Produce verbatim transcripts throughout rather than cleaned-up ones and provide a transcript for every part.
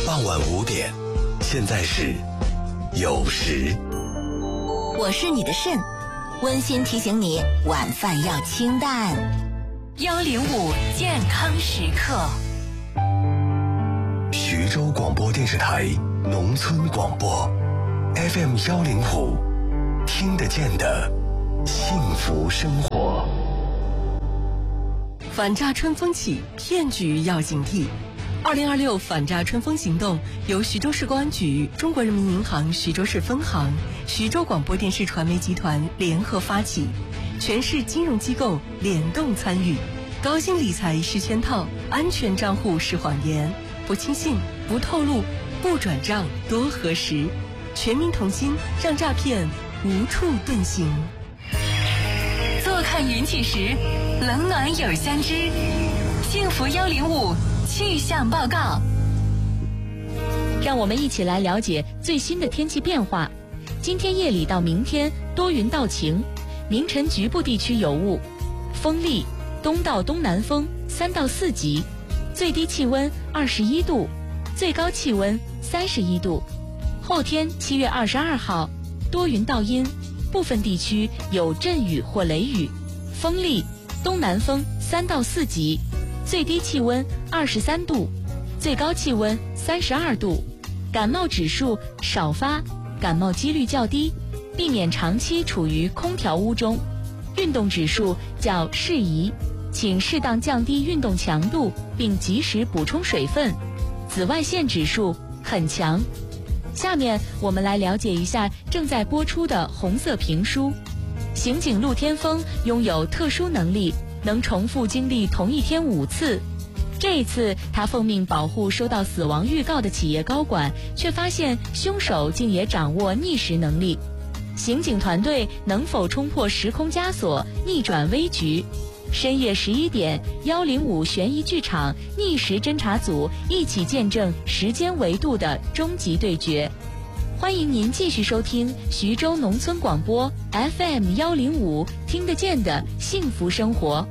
傍晚五点，现在是酉时。 我是你的肾，温馨提醒你晚饭要清淡。 幺零五健康时刻。 徐州广播电视台农村广播 F M 幺零五，听得见的幸福生活。 反诈春风起，骗局要警惕。二零二六反诈春风行动由徐州市公安局、中国人民银行徐州市分行、徐州广播电视传媒集团联合发起，全市金融机构联动参与。高薪理财是圈套，安全账户是谎言，不轻信，不透露，不转账，多核实。全民同心，让诈骗无处遁形。 坐看云起时，冷暖有相知。幸福幺零五气象报告， 让我们一起来了解最新的天气变化。今天夜里到明天多云到晴，凌晨局部地区有雾，风力东到东南风三到四级，最低气温二十一度，最高气温三十一度。后天七月二十二号多云到阴，部分地区有阵雨或雷雨，风力东南风三到四级，最低气温二十三度，最高气温三十二度。感冒指数少发，感冒几率较低，避免长期处于空调屋中。运动指数较适宜，请适当降低运动强度，并及时补充水分。紫外线指数很强。下面我们来了解一下正在播出的红色评书。刑警陆天锋拥有特殊能力，能重复经历同一天五次。这一次他奉命保护收到死亡预告的企业高管，却发现凶手竟也掌握逆时能力。刑警团队能否冲破时空枷锁，逆转危局？深夜十一点，幺零五悬疑剧场逆时侦查组一起见证时间维度的终极对决。欢迎您继续收听徐州农村广播 F M 幺零五，听得见的幸福生活。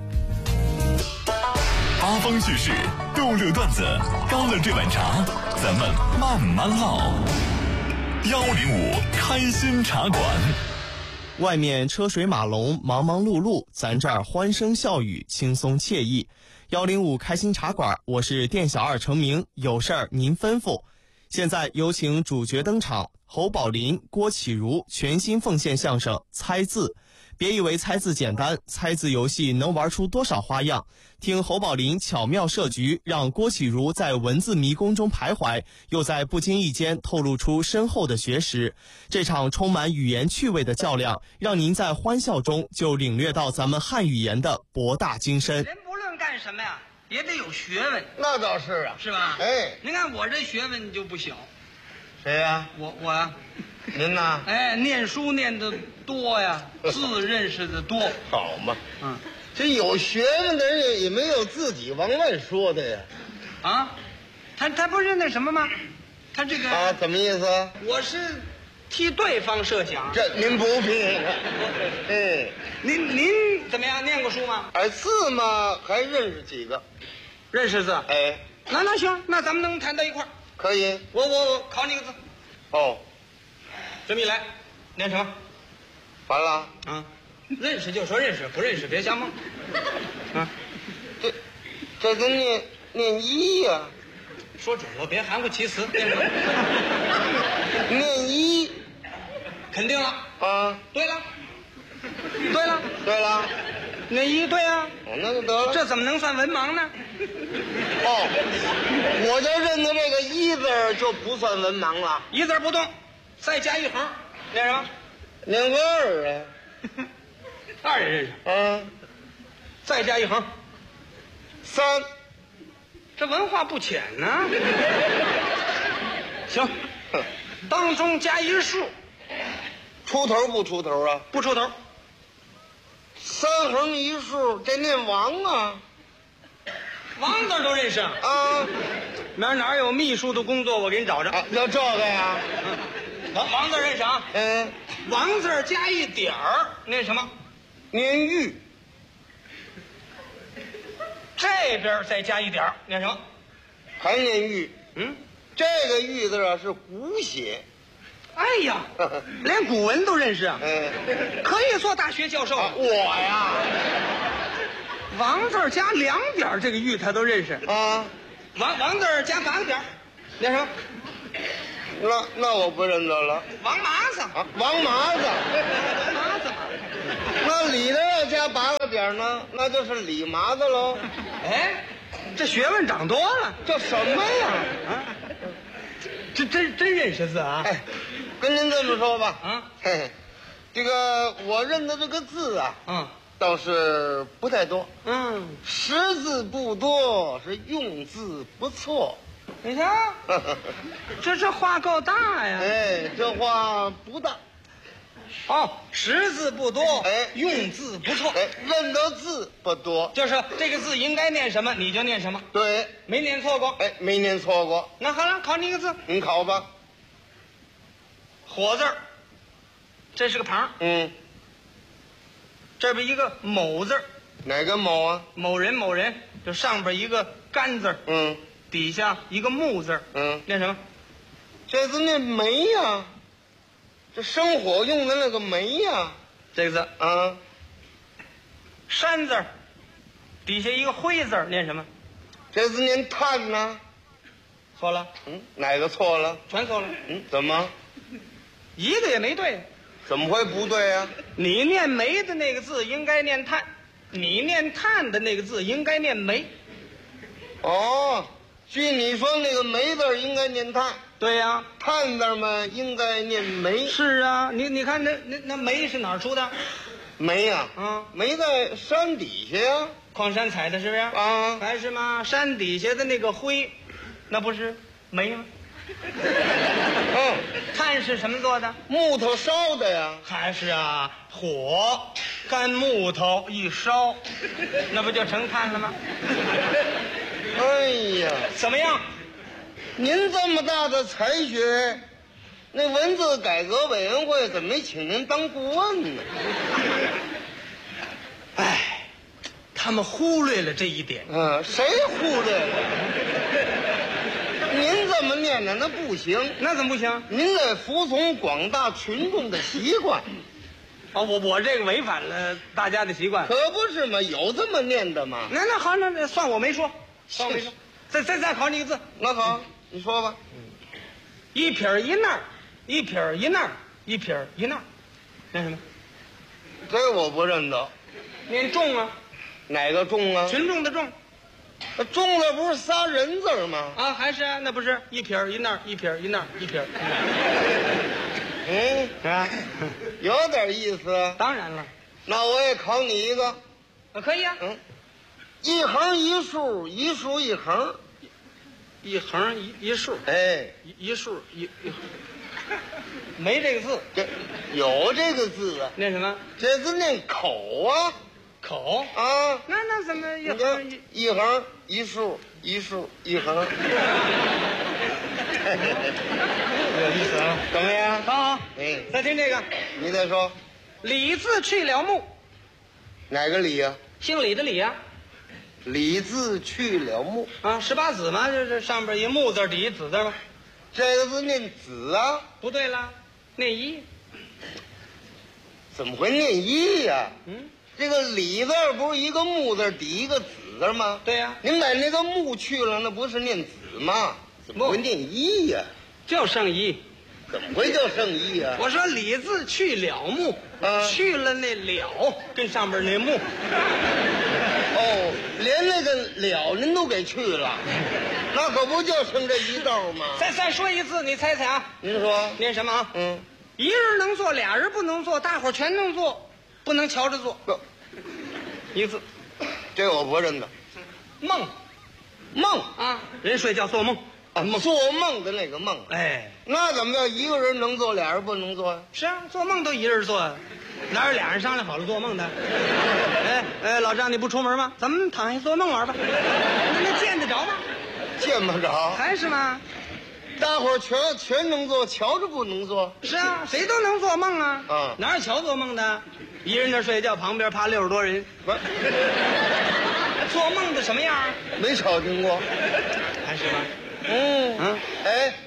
八方趣事，逗乐段子，干了这碗茶，咱们慢慢唠。幺零五开心茶馆。 外面车水马龙，忙忙碌碌，咱这儿欢声笑语，轻松惬意。幺零五开心茶馆，我是店小二程明，有事儿您吩咐。现在有请主角登场，侯宝林、郭启儒全新奉献相声《猜字》。别以为猜字简单，猜字游戏能玩出多少花样。听侯宝林巧妙设局，让郭启儒在文字迷宫中徘徊，又在不经意间透露出深厚的学识。这场充满语言趣味的较量，让您在欢笑中就领略到咱们汉语言的博大精深。 人不论干什么呀，也得有学问。 那倒是啊， 是吧？ 哎， 您看我这学问就不小。 谁呀？ 我我呀。 您呢？ 哎，念书念的多呀，字认识的多。 好嘛， 嗯， 这有学问的人也也没有自己往外说的呀。 啊，他他不是那什么吗？他这个啊，怎么意思？ 我是替对方设想。 这您不必。哎， 您您怎么样？念过书吗？ 哎，字嘛还认识几个， 认识字。 哎， 那那行，那咱们能谈到一块儿。 可以。 我我我考你个字。 哦。 这么一来，念成， 完了啊！认识就说认识，不认识别瞎蒙。啊， 这这跟念念一呀、啊， 说准了，别含糊其辞。念成， 念一， 肯定了啊！ 对了，对了， 对了， 念一对啊， 哦，那就得了。 这怎么能算文盲呢？ 哦，我就认得这个一字就不算文盲了， 一字不动。再加一横，念什么？ 念个二啊， 二也认识。 啊， 再加一横， 三， 这文化不浅呢。行，当中加一竖， 出头不出头啊？ 不出头。 三横一竖，这念王啊， 王字都认识啊。 明儿哪有秘书的工作，我给你找着。 啊，要这个呀？ 嗯王王字认识啊？ 嗯， 王字加一点儿，念什么？ 念玉。 这边再加一点儿，念什么？ 还念玉。 嗯， 这个玉字啊是古写。 哎呀，连古文都认识啊！ 嗯， 可以做大学教授。 啊、我呀， 王字加两点，这个玉他都认识啊。 王王字加八个点，念什么？ 那那我不认得了。 王麻子啊，王麻子， 王麻子。 那里头要加八个点呢，那就是李麻子喽。 哎，这学问长多了。 这什么呀？ 啊，这真真认识字啊！ 哎，跟您这么说吧， 啊， 嘿嘿，这个我认的这个字啊， 嗯， 倒是不太多， 嗯， 识字不多，是用字不错。 你瞧，这这话够大呀！ 哎，这话不大。 哦，识字不多， 哎， 用字不错， 哎，认得字不多， 就是这个字应该念什么你就念什么， 对， 没念错过。 哎，没念错过。 那好了，考你一个字， 你考吧。 火字儿，这是个旁， 嗯， 这边一个某字儿， 哪个某啊？ 某人某人，就上边一个干字儿， 嗯， 底下一个木字儿， 嗯， 念什么？ 这字念煤呀，这生火用的那个煤呀， 这个字啊， 山字儿，底下一个灰字儿，念什么？ 这字念炭呐。 错了， 嗯，哪个错了？ 全错了， 嗯，怎么？ 一个也没对。 怎么会不对呀、啊？ 你念煤的那个字应该念炭，你念炭的那个字应该念煤。 哦，据你说那个煤字应该念炭， 对呀、啊， 炭字嘛应该念煤。 是啊，你你看那那那煤是哪儿出的？ 煤呀、 啊，嗯， 煤在山底下呀， 矿山采的是不是？ 啊， 还是吗？山底下的那个灰，那不是煤吗？ 嗯， 炭是什么做的？ 木头烧的呀。 还是啊，火干木头一烧，那不就成炭了吗？ 哎呀， 怎么样？ 您这么大的才学，那文字改革委员会怎么没请您当顾问呢？ 哎，他们忽略了这一点。 嗯，谁忽略了？您这么念呢，那不行。 那怎么不行？ 您得服从广大群众的习惯。 哦，我我这个违反了大家的习惯。 可不是嘛，有这么念的吗？ 那那好，那那算我没说，算我没说。再再再考你一个字。 那好，你说吧。 一撇一捺，一撇一捺，一撇一捺，念什么？ 这个我不认得。 念众啊。 哪个众啊？ 群众的众。 众了不是仨人字吗？ 啊，还是啊，那不是一撇一捺，一撇一捺，一撇一捺。 嗯， 啊， 有点意思。 当然了。 那我也考你一个。 啊，可以啊。 嗯，一横一竖，一竖一横。 一横一一竖。 哎， 一一竖一一。没这个字。 这有这个字啊？ 念什么？ 这字念口啊。 口啊？ 那那怎么一横一一横一竖一竖一横？有意思啊！ 怎么样？ 好好， 哎， 再听这个。 你再说。 李字去了木。 哪个李呀、啊？ 姓李的李呀、啊。 李字去了木啊，十八子嘛，就是上边一木字，底一子字嘛。 这个字念子啊？ 不对了，念一。 怎么会念一呀、啊？ 嗯。 这个李字不是一个木字底一个子字吗？ 对呀、啊。 您把那个木去了，那不是念子吗？怎么会念一呀、啊？ 就剩一。 怎么会叫剩一呀、啊？ 我说李字去了木， 啊、 去了那了跟上边那木。 哦，连那个了您都给去了，那可不就剩这一道吗？ 再再说一次，你猜猜啊？ 您说念什么啊？ 嗯， 一人能做，俩人不能做，大伙全能做。不能瞧着做， 不， 一个字， 这个我不认得。 梦， 梦啊，人睡觉做梦啊，梦做梦的那个梦。 哎， 那怎么叫一个人能做，俩人不能做呀？ 是啊，做梦都一人做，哪有俩人商量好了做梦的？哎哎，老张你不出门吗？咱们躺下做梦玩吧。那那见得着吗？ 见不着， 还是吗？ 大伙儿全全能做，瞧着不能做。 是啊，谁都能做梦啊。 啊， 哪有瞧做梦的？一人那睡觉，旁边趴六十多人。 不， 做梦的什么样？ 没瞧听过， 还是吗？ 嗯嗯， 哎，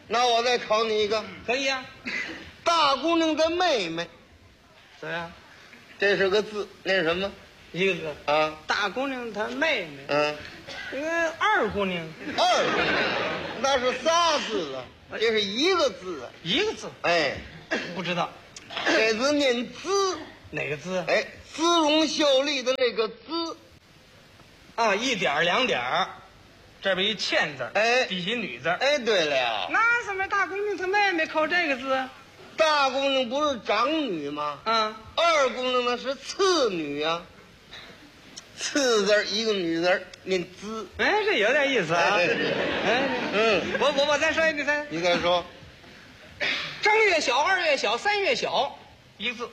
那我再考你一个， 可以呀、啊。 大姑娘的妹妹， 怎么样？ 这是个字，念什么？ 一个字啊。 大姑娘她妹妹， 嗯， 这个二姑娘， 二姑娘，那是仨字啊，这是一个字啊， 一个字。 哎， 不知道， 这字念姿， 哪个字？ 哎，姿容秀丽的那个姿。 啊，一点儿两点儿，这边一欠字， 哎， 底下女字。 哎，对了， 那怎么大姑娘她妹妹扣这个字？ 大姑娘不是长女吗？ 嗯， 二姑娘呢是次女呀、啊，次字一个女字念姿。 哎，这有点意思啊。 哎， 哎嗯， 我我我再说一个，你再你再说， 正月小，二月小，三月小，一个字。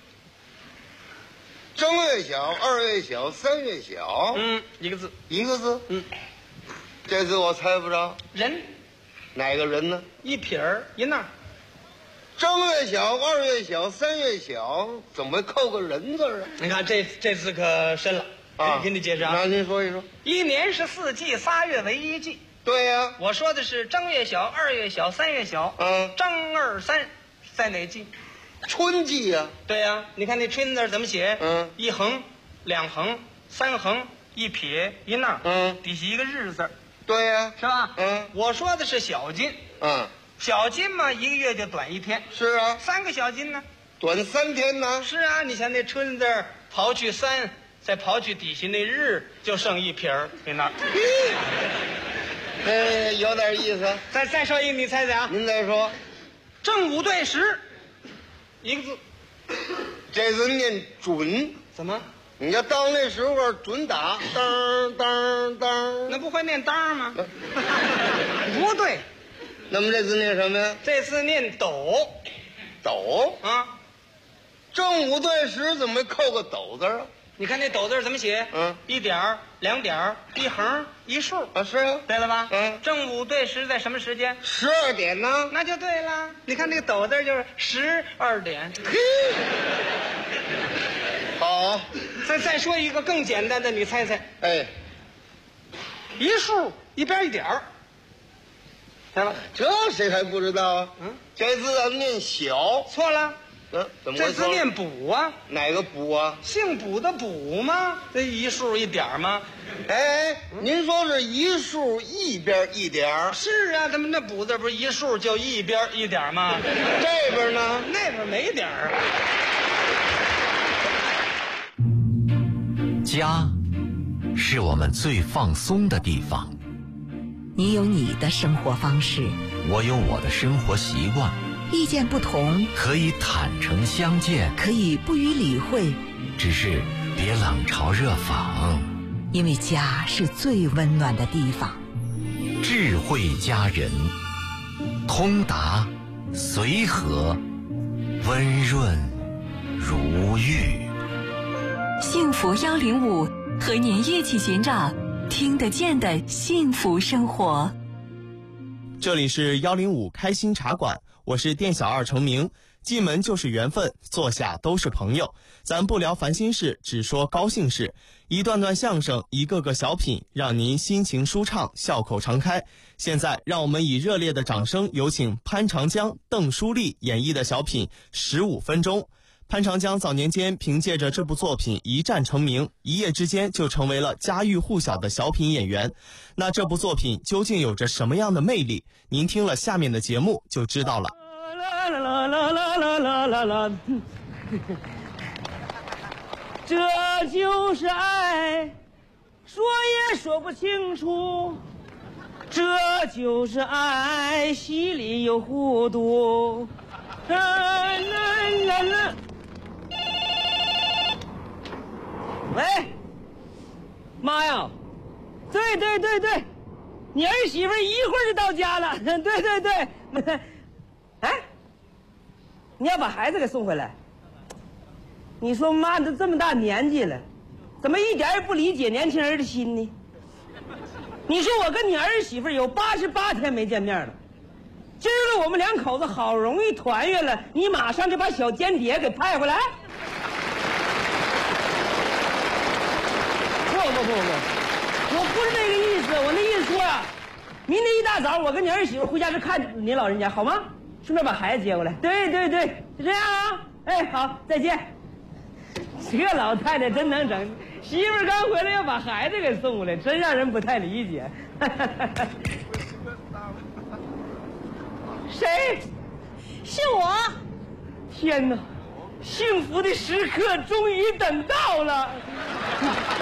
正月小，二月小，三月小， 嗯，一个字， 一个字。 嗯， 这字我猜不着。 人， 哪个人呢？ 一撇儿一捺。 正月小，二月小，三月小，怎么会扣个人字啊？ 你看这这字可深了啊！给你解释啊。 那您说一说。 一年是四季，仨月为一季。 对呀、啊， 我说的是正月小，二月小，三月小。 嗯， 正二三在哪季？ 春季呀、啊。 对呀、啊，你看那春字怎么写？ 嗯， 一横，两横，三横，一撇一捺。 嗯， 底下一个日字。 对呀、啊， 是吧？ 嗯， 我说的是小金。 嗯。 小金嘛，一个月就短一天。 是啊， 三个小金呢， 短三天呢。 是啊，你像那春字，刨去三，再刨去底下那日，就剩一撇儿给那儿。 哎，有点意思。 再再说一个，你猜猜啊？ 您再说。 正午对时，一个字。 这字念准。 怎么？ 你要到那时候准打，当当当。 那不会念当吗？不对。 那么这字念什么呀？ 这字念斗， 斗啊！ 正午对时怎么会扣个斗字啊？ 你看那斗字怎么写？ 嗯， 一点儿、两点儿、一横、一竖啊，是啊， 对了吧？ 嗯， 正午对时在什么时间？ 十二点呢？ 那就对了。你看这个斗字就是十二点。 好， 再再说一个更简单的，你猜猜？ 哎， 一竖一边一点儿。来吧， 这谁还不知道啊？ 嗯， 这字啊念小， 错了。 嗯，怎么这字念卜啊？ 哪个卜啊？ 姓卜的卜吗？这一竖一点吗？ 哎，您说是一竖一边一点？ 是啊，他们那卜字不是一竖就一边一点吗？ 这边呢？ 那边没点儿。 家，是我们最放松的地方。 你有你的生活方式， 我有我的生活习惯。 意见不同， 可以坦诚相见， 可以不予理会， 只是别冷嘲热讽。 因为家是最温暖的地方。 智慧佳人，通达，随和，温润如玉。 幸福幺零五和您一起寻找听得见的幸福生活。 这里是幺零五开心茶馆，我是店小二程明。进门就是缘分，坐下都是朋友。咱不聊烦心事，只说高兴事。一段段相声，一个个小品，让您心情舒畅，笑口常开。现在，让我们以热烈的掌声，有请潘长江、邓书丽演绎的小品《十五分钟》。潘长江早年间凭借着这部作品一战成名，一夜之间就成为了家喻户晓的小品演员。那这部作品究竟有着什么样的魅力？您听了下面的节目就知道了。 啦啦啦啦啦啦啦啦啦，这就是爱，说也说不清楚。这就是爱，稀里又糊涂。啦啦啦啦。喂，妈呀！对对对对，你儿媳妇一会儿就到家了。对对对。哎，你要把孩子给送回来？你说妈都这么大年纪了，怎么一点也不理解年轻人的心呢？你说我跟你儿媳妇有八十八天没见面了，今儿个我们两口子好容易团圆了，你马上就把小间谍给派回来？不不不不，我不是那个意思，我那意思说啊， 明天一大早我跟你儿媳妇回家去看您老人家，好吗？顺便把孩子接过来。对对对，就这样啊。哎，好，再见。这老太太真能整，媳妇刚回来要把孩子给送过来，真让人不太理解。谁？ 是我。 天哪，幸福的时刻终于等到了。